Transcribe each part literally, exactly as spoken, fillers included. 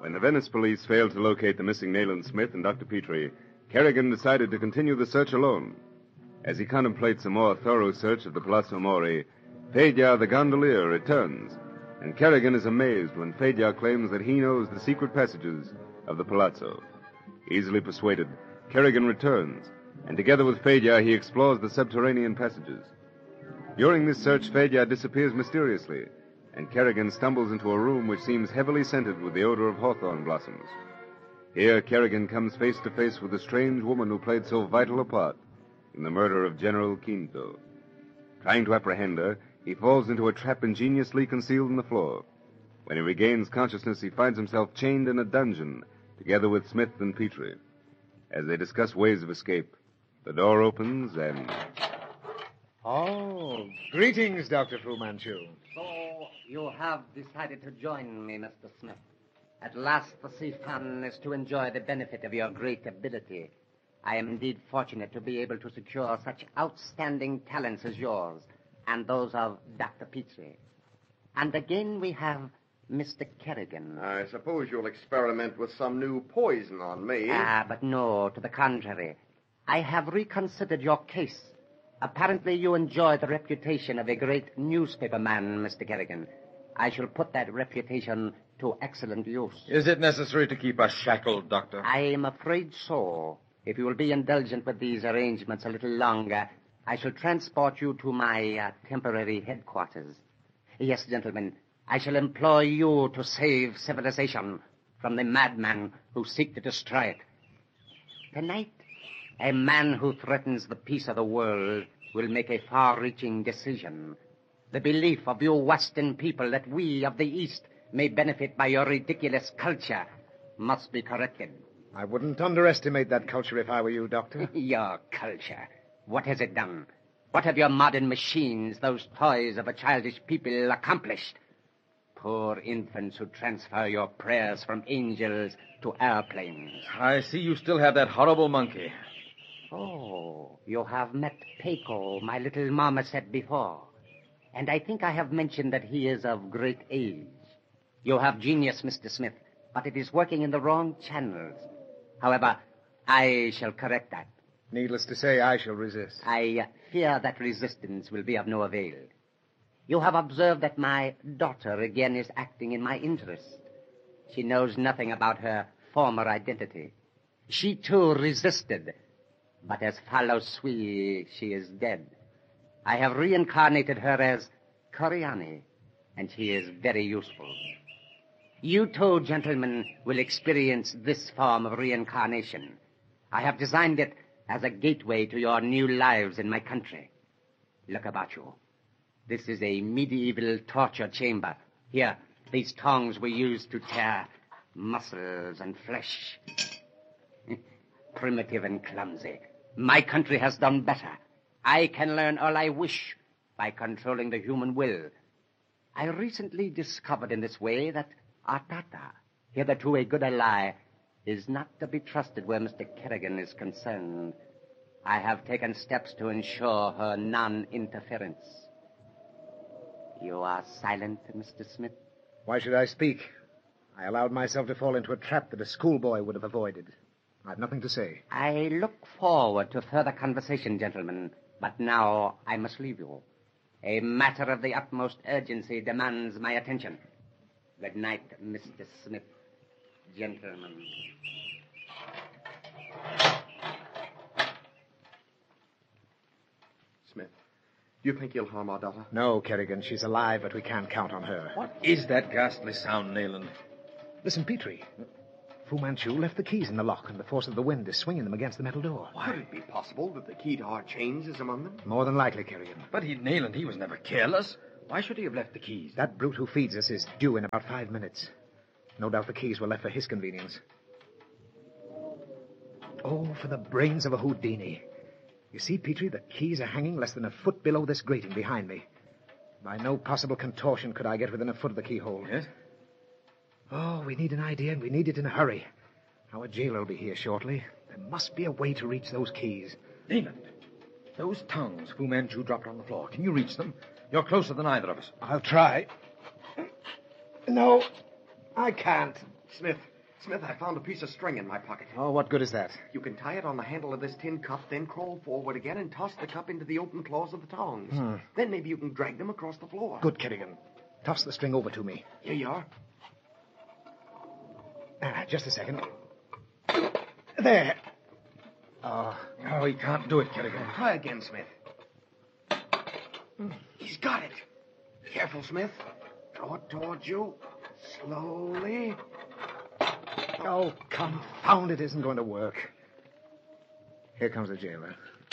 When the Venice police failed to locate the missing Nayland Smith and Doctor Petrie, Kerrigan decided to continue the search alone. As he contemplates a more thorough search of the Palazzo Mori, Fedya the gondolier returns, and Kerrigan is amazed when Fedya claims that he knows the secret passages of the palazzo. Easily persuaded, Kerrigan returns, and together with Fedya he explores the subterranean passages. During this search, Fedya disappears mysteriously, and Kerrigan stumbles into a room which seems heavily scented with the odor of hawthorn blossoms. Here, Kerrigan comes face to face with the strange woman who played so vital a part in the murder of General Quinto. Trying to apprehend her, he falls into a trap ingeniously concealed in the floor. When he regains consciousness, he finds himself chained in a dungeon, together with Smith and Petrie. As they discuss ways of escape, the door opens and... Oh, greetings, Doctor Fu Manchu. So you have decided to join me, Mister Smith. At last the sea fun is to enjoy the benefit of your great ability. I am indeed fortunate to be able to secure such outstanding talents as yours and those of Doctor Petrie. And again we have Mister Kerrigan. I suppose you'll experiment with some new poison on me. Ah, but no, to the contrary. I have reconsidered your case. Apparently you enjoy the reputation of a great newspaperman, Mister Kerrigan. I shall put that reputation to excellent use. Is it necessary to keep us shackled, Doctor? I am afraid so. If you will be indulgent with these arrangements a little longer, I shall transport you to my uh, temporary headquarters. Yes, gentlemen, I shall employ you to save civilization from the madmen who seek to destroy it. Tonight, a man who threatens the peace of the world will make a far-reaching decision. The belief of you Western people that we of the East may benefit by your ridiculous culture must be corrected. I wouldn't underestimate that culture if I were you, Doctor. Your culture. What has it done? What have your modern machines, those toys of a childish people, accomplished? Poor infants who transfer your prayers from angels to airplanes. I see you still have that horrible monkey. Oh, you have met Peiko, my little marmoset, before. And I think I have mentioned that he is of great age. You have genius, Mister Smith, but it is working in the wrong channels. However, I shall correct that. Needless to say, I shall resist. I uh, fear that resistance will be of no avail. You have observed that my daughter again is acting in my interest. She knows nothing about her former identity. She, too, resisted. But as Fallo Sui, she is dead. I have reincarnated her as Coriani, and she is very useful. You too, gentlemen, will experience this form of reincarnation. I have designed it as a gateway to your new lives in my country. Look about you. This is a medieval torture chamber. Here, these tongs were used to tear muscles and flesh. Primitive and clumsy. My country has done better. I can learn all I wish by controlling the human will. I recently discovered in this way that Artata, hitherto a good ally, is not to be trusted where Mister Kerrigan is concerned. I have taken steps to ensure her non-interference. You are silent, Mister Smith? Why should I speak? I allowed myself to fall into a trap that a schoolboy would have avoided. I've nothing to say. I look forward to further conversation, gentlemen, but now I must leave you. A matter of the utmost urgency demands my attention. Good night, Mister Smith. Gentlemen. Smith, do you think he'll harm our daughter? No, Kerrigan. She's alive, but we can't count on her. What is that ghastly sound, Nayland? Listen, Petrie. Fu Manchu left the keys in the lock, and the force of the wind is swinging them against the metal door. Why? Could it be possible that the key to our chains is among them? More than likely, Kerrigan. But he, Nayland, he was never careless. Why should he have left the keys? That brute who feeds us is due in about five minutes. No doubt the keys were left for his convenience. Oh, for the brains of a Houdini. You see, Petrie, the keys are hanging less than a foot below this grating behind me. By no possible contortion could I get within a foot of the keyhole. Yes? Oh, we need an idea, and we need it in a hurry. Our jailer will be here shortly. There must be a way to reach those keys. Nayland, those tongues Fu Manchu dropped on the floor. Can you reach them? You're closer than either of us. I'll try. No, I can't. Smith, Smith, I found a piece of string in my pocket. Oh, what good is that? You can tie it on the handle of this tin cup, then crawl forward again and toss the cup into the open claws of the tongs. Hmm. Then maybe you can drag them across the floor. Good, Kerrigan. Toss the string over to me. Here you are. Ah, just a second. There. Oh, Oh, he can't do it, Kerrigan. Try again, Smith. He's got it. Careful, Smith. Draw it towards you. Slowly. oh, confound it, isn't going to work. Here comes the jailer.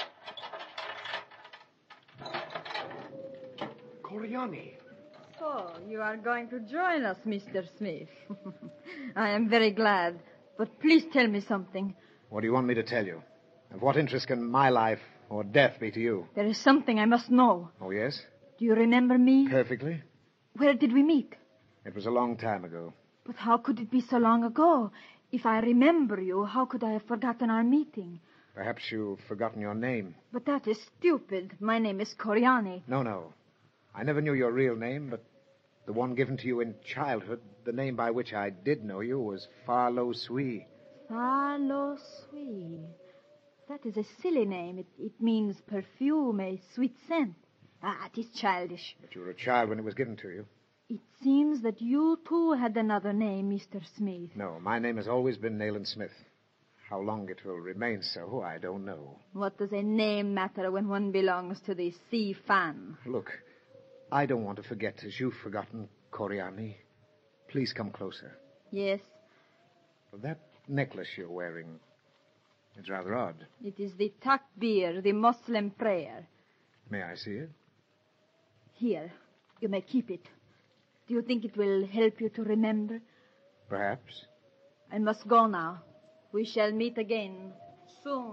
Coriani. Oh, you are going to join us, Mister Smith. I am very glad. But please tell me something. What do you want me to tell you? Of what interest can my life or death be to you? There is something I must know. Oh, yes? Do you remember me? Perfectly. Where did we meet? It was a long time ago. But how could it be so long ago? If I remember you, how could I have forgotten our meeting? Perhaps you've forgotten your name. But that is stupid. My name is Coriani. No, no. I never knew your real name, but the one given to you in childhood, the name by which I did know you, was Fa Lo Sui. Fa Lo Sui. That is a silly name. It, it means perfume, a sweet scent. Ah, it is childish. But you were a child when it was given to you. It seems that you, too, had another name, Mister Smith. No, my name has always been Nayland Smith. How long it will remain so, I don't know. What does a name matter when one belongs to the Sea Fan? Look, I don't want to forget as you've forgotten, Coriani. Please come closer. Yes, That necklace you're wearing, it's rather odd. it is the takbir, the Muslim prayer. May I see it? Here, you may keep it. Do you think it will help you to remember? Perhaps. I must go now. We shall meet again soon.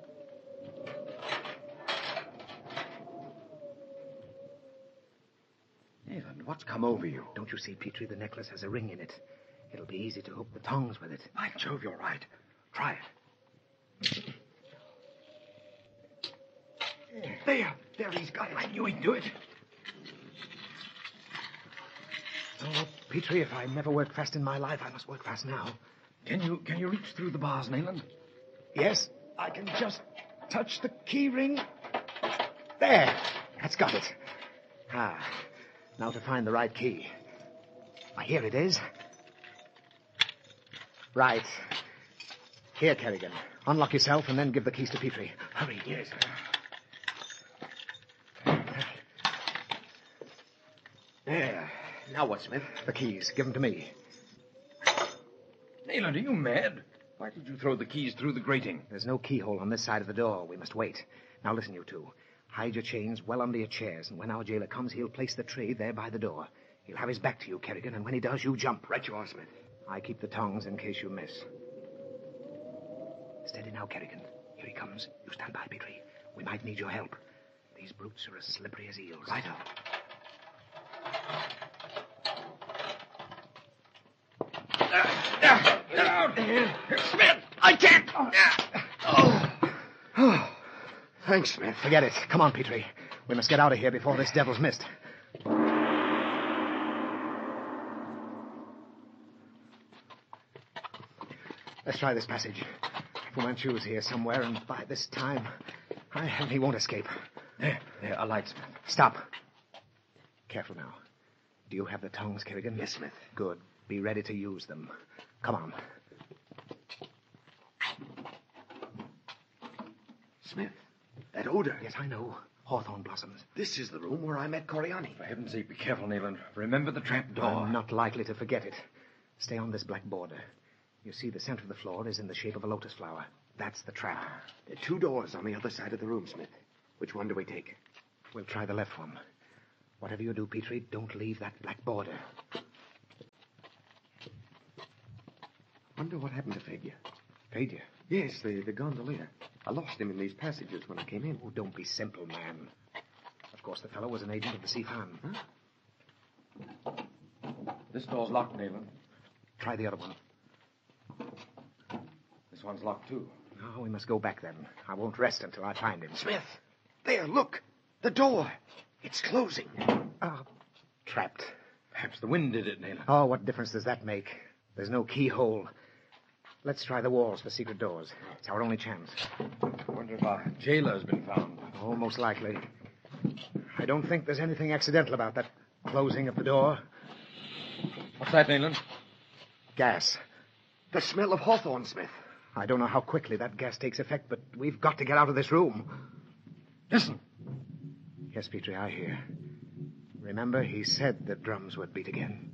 Nathan, what's come over you? Don't you see, Petrie, the necklace has a ring in it. It'll be easy to hook the tongs with it. By Jove, you're right. Try it. There. There, he's got it. I knew he'd do it. Oh, Petrie, if I never worked fast in my life, I must work fast now. Can you can you reach through the bars, Nayland? Yes, I can just touch the key ring. There. That's got it. Ah, now to find the right key. Ah, here it is. Right. Here, Kerrigan. Unlock yourself and then give the keys to Petrie. Hurry. Yes. There. Now what, Smith? The keys. Give them to me. Nayland, are you mad? Why did you throw the keys through the grating? There's no keyhole on this side of the door. We must wait. Now listen, you two. Hide your chains well under your chairs, and when our jailer comes, he'll place the tray there by the door. He'll have his back to you, Kerrigan, and when he does, you jump. Right you are, Smith. I keep the tongs in case you miss. Steady now, Kerrigan. Here he comes. You stand by, Petrie. We might need your help. These brutes are as slippery as eels. Right up. Get out! Smith, I can't. Oh. Oh. Thanks, Smith. Forget it. Come on, Petrie. We must get out of here before this devil's missed. Let's try this passage. Fu Manchu's here somewhere, and by this time, I, he won't escape. There, there, a light, Smith. Stop. Careful now. Do you have the tongs, Kerrigan? Yes, Smith. Good. Be ready to use them. Come on. Smith, that odor. Yes, I know. Hawthorn blossoms. This is the room where I met Coriani. For heaven's sake, be careful, Nayland. Remember the trap door. I'm not likely to forget it. Stay on this black border. You see, the center of the floor is in the shape of a lotus flower. That's the trap. There are two doors on the other side of the room, Smith. Which one do we take? We'll try the left one. Whatever you do, Petrie, don't leave that black border. Wonder what happened to Faglia. Faglia? Yes, the, the gondolier. I lost him in these passages when I came in. Oh, don't be simple, man. Of course, the fellow was an agent of the Sifan. Huh? This door's locked, Nayland. Try the other one. This one's locked, too. Oh, we must go back then. I won't rest until I find him. Smith, there, look. The door. It's closing. Ah, trapped. Perhaps the wind did it, Nayland. Oh, what difference does that make? There's no keyhole. Let's try the walls for secret doors. It's our only chance. I wonder if our jailer's been found. Oh, most likely. I don't think there's anything accidental about that closing of the door. What's that, Nayland? Gas. The smell of hawthorn, Smith. I don't know how quickly that gas takes effect, but we've got to get out of this room. Listen. Yes, Petrie, I hear. Remember, he said the drums would beat again.